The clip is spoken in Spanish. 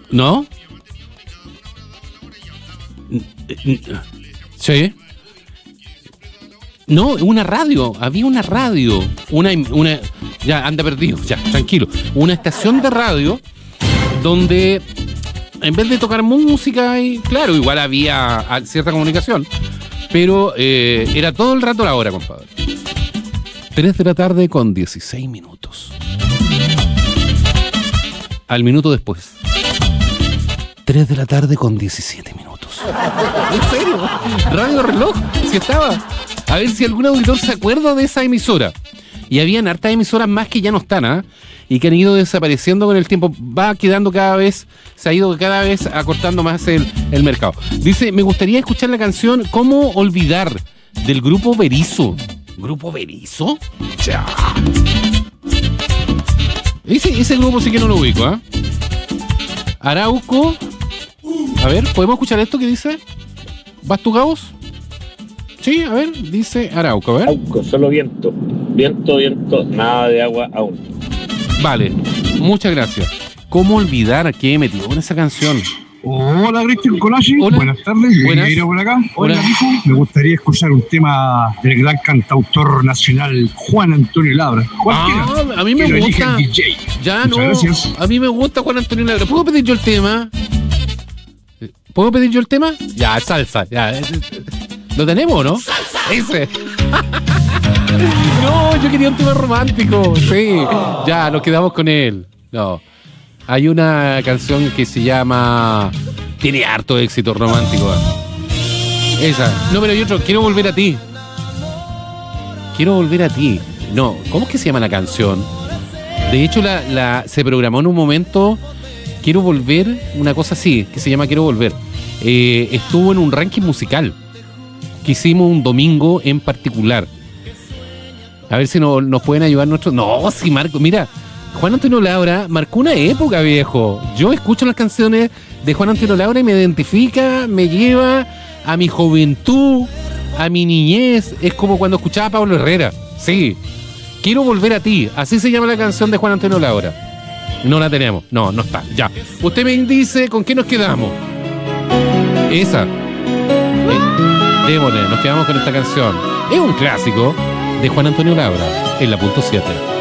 ¿No? Sí. No, una radio. Había una radio. Una. Ya, anda perdido. Ya, tranquilo. Una estación de radio donde, en vez de tocar música, y claro, igual había cierta comunicación, pero era todo el rato la hora, compadre. 3 de la tarde con 16 minutos. Al minuto después. 3 de la tarde con 17 minutos. ¿En serio? Radio Reloj, si estaba. A ver si algún auditor se acuerda de esa emisora. Y habían hartas emisoras más que ya no están, ¿ah? Y que han ido desapareciendo con el tiempo. Va quedando cada vez, se ha ido cada vez acortando más el mercado. Dice, me gustaría escuchar la canción ¿Cómo olvidar? Del grupo Berizo. ¿Grupo Berizo? Ya. Ese grupo sí que no lo ubico, ¿ah? Arauco. A ver, ¿podemos escuchar esto que dice? ¿Vas tu Gauss? Sí, a ver, dice Arauco, a ver. Arauco, solo viento. Viento, viento, nada de agua aún. Vale, muchas gracias. ¿Cómo olvidar a qué he metido con esa canción? Hola, Cristian Colashi. Buenas tardes. Buenas. Por acá. Hola, hijo. Me gustaría escuchar un tema del gran cantautor nacional Juan Antonio Labra. A mí me gusta. Ya Muchas gracias. A mí me gusta Juan Antonio Labra. ¿Puedo pedir yo el tema? ¿Puedo pedir yo el tema? Ya, salsa. Ya. ¿Lo tenemos, no? ¡Salsa! Ese. No, yo quería un tema romántico. Sí. Ya, nos quedamos con él. No. Hay una canción que se llama... Tiene harto éxito romántico. Esa. No, pero hay otro. Quiero volver a ti. Quiero volver a ti. No, ¿cómo es que se llama la canción? De hecho, se programó en un momento... Quiero volver, una cosa así, que se llama Quiero volver. Estuvo en un ranking musical que hicimos un domingo en particular. A ver si nos pueden ayudar nuestros... No, sí, Marco, mira, Juan Antonio Labra marcó una época, viejo. Yo escucho las canciones de Juan Antonio Labra y me identifica, me lleva a mi juventud, a mi niñez. Es como cuando escuchaba a Pablo Herrera. Sí, Quiero volver a ti. Así se llama la canción de Juan Antonio Labra. No la tenemos, no está, ya. Usted me dice con qué nos quedamos. Esa. Démosle, nos quedamos con esta canción. Es un clásico de Juan Antonio Labra en la punto 7.